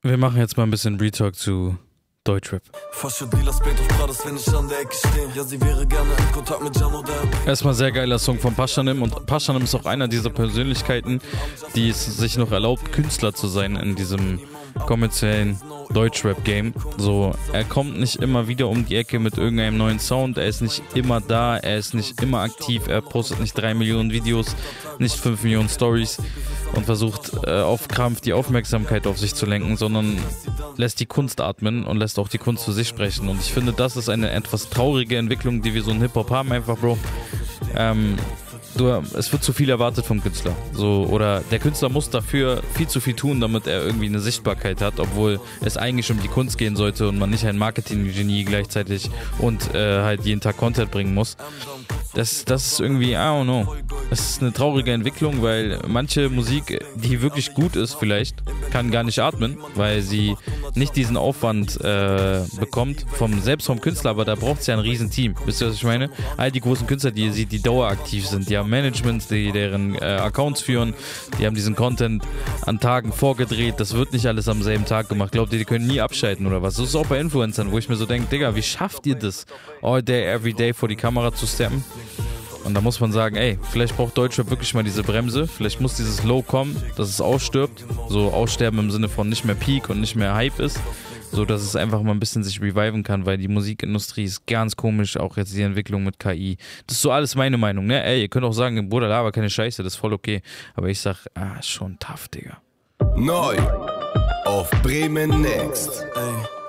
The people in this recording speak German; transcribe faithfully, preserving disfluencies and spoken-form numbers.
Wir machen jetzt mal ein bisschen Retalk zu Deutschrap. Erstmal sehr geiler Song von Paschanim, und Paschanim ist auch einer dieser Persönlichkeiten, die es sich noch erlaubt, Künstler zu sein in diesem kommerziellen Deutschrap-Game. So, er kommt nicht immer wieder um die Ecke mit irgendeinem neuen Sound, er ist nicht immer da, er ist nicht immer aktiv, er postet nicht drei Millionen Videos, nicht fünf Millionen Stories und versucht äh, auf Krampf die Aufmerksamkeit auf sich zu lenken, sondern lässt die Kunst atmen und lässt auch die Kunst für sich sprechen. Und ich finde, das ist eine etwas traurige Entwicklung, die wir so in Hip-Hop haben, einfach, Bro. Ähm, du, es wird zu viel erwartet vom Künstler. So, oder der Künstler muss dafür viel zu viel tun, damit er irgendwie eine Sichtbarkeit hat, obwohl es eigentlich um die Kunst gehen sollte und man nicht ein Marketing-Genie gleichzeitig und äh, halt jeden Tag Content bringen muss. Das, das ist irgendwie, I don't know. Es ist eine traurige Entwicklung, weil manche Musik, die wirklich gut ist vielleicht, kann gar nicht atmen, weil sie nicht diesen Aufwand äh, bekommt, vom, selbst vom Künstler, aber da braucht es ja ein riesen Team. Wisst ihr, was ich meine? All die großen Künstler, die ihr seht, die daueraktiv sind, die haben Managements, die deren äh, Accounts führen, die haben diesen Content an Tagen vorgedreht, das wird nicht alles am selben Tag gemacht. Glaubt ihr, die können nie abschalten oder was? Das ist auch bei Influencern, wo ich mir so denke, Digga, wie schafft ihr das, all day, every day vor die Kamera zu steppen? Und da muss man sagen, ey, vielleicht braucht Deutschrap wirklich mal diese Bremse, vielleicht muss dieses Low kommen, dass es ausstirbt, so aussterben im Sinne von nicht mehr Peak und nicht mehr Hype ist, so dass es einfach mal ein bisschen sich reviven kann, weil die Musikindustrie ist ganz komisch, auch jetzt die Entwicklung mit K I. Das ist so alles meine Meinung, ne? Ey, ihr könnt auch sagen, Bruder, laber keine Scheiße, das ist voll okay, aber ich sag, ah, ist schon tough, Digga. Neu auf Bremen Next. Ey.